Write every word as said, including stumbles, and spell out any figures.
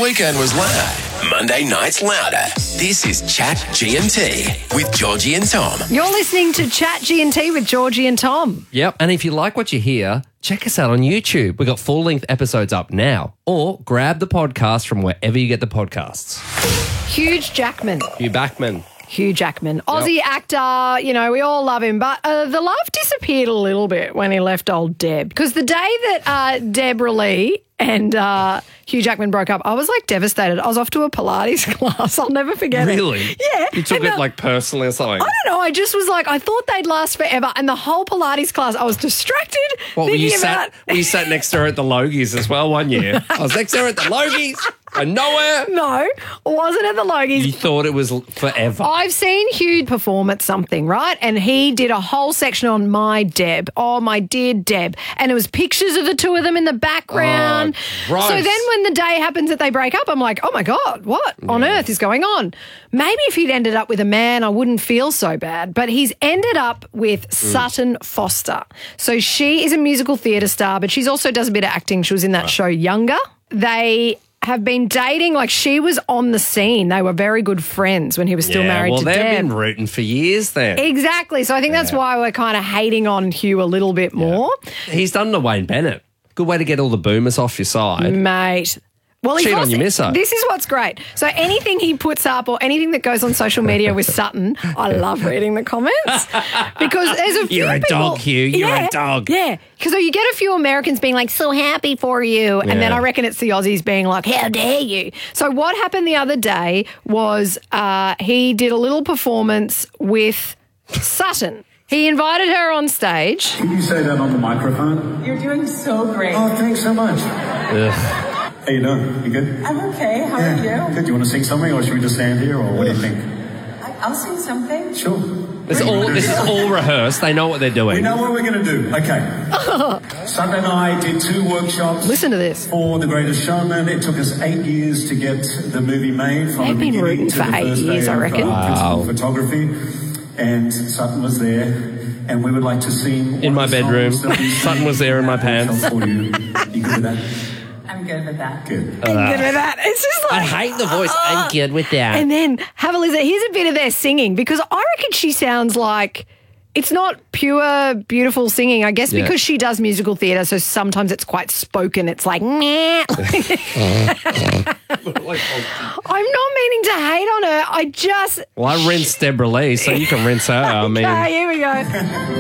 weekend was loud, Monday night's louder. This is Chat G and T with Georgie and Tom. You're listening to Chat G and T with Georgie and Tom. Yep, and if you like what you hear, check us out on YouTube. We've got full-length episodes up now. Or grab the podcast from wherever you get the podcasts. Hugh Jackman. Hugh Backman. Hugh Jackman. Aussie yep. actor, you know, we all love him, but uh, the love disappeared a little bit when he left old Deb. Because the day that uh, Deborah Lee and uh, Hugh Jackman broke up, I was like devastated. I was off to a Pilates class. I'll never forget really? it. Really? Yeah. You took and it the, like personally or something? I don't know. I just was like, I thought they'd last forever. And the whole Pilates class, I was distracted. What, were you, about... sat, were you sat next to her at the Logies as well one year? I was next to her at the Logies. And nowhere. No, wasn't at the Logies. You thought it was forever. I've seen Hugh perform at something, right? And he did a whole section on my Deb. Oh, my dear Deb. And it was pictures of the two of them in the background. Oh, gross. So then when the day happens that they break up, I'm like, oh, my God, what yeah. on earth is going on? Maybe if he'd ended up with a man, I wouldn't feel so bad. But he's ended up with mm. Sutton Foster. So she is a musical theatre star, but she also does a bit of acting. She was in that right. show Younger. They... have been dating, like she was on the scene. They were very good friends when he was still yeah, married well, to Deb. Well, they've been rooting for years then. Exactly. So I think that's yeah. why we're kind of hating on Hugh a little bit more. Yeah. He's done the Wayne Bennett. Good way to get all the boomers off your side. Mate. Well, Cheat on your misso. This is what's great. So anything he puts up or anything that goes on social media with Sutton, I love reading the comments because there's a few You're a people, dog, Hugh. You're yeah, a dog. Yeah, because you get a few Americans being like, so happy for you. And yeah. then I reckon it's the Aussies being like, how dare you? So what happened the other day was uh, he did a little performance with Sutton. He invited her on stage. Can you say that on the microphone? You're doing so great. Oh, thanks so much. Ugh. How you doing? You good? I'm okay. How yeah. are you? Good. Do you want to sing something or should we just stand here or what do you think? I, I'll sing something. Sure. This, all, this is all rehearsed. They know what they're doing. We know what we're going to do. Okay. Sutton and I did two workshops. Listen to this. For The Greatest Showman. It took us eight years to get the movie made from They've the been beginning to for the eight first years, day I of reckon. uh, principal Wow. photography. And Sutton was there. And we would like to sing in my bedroom. Sutton was there in my pants. For you. You good with that? I'm good with that. Good. I'm good with that. It's just like... I hate the voice. Uh, I'm good with that. And then have a listen. Here's a bit of their singing because I reckon she sounds like... It's not pure, beautiful singing, I guess, yeah. because she does musical theatre, so sometimes it's quite spoken. It's like, meh. I'm not meaning to hate on her. I just... Well, I rinse Deborah Lee, so you can rinse her. I mean... Okay, here we go.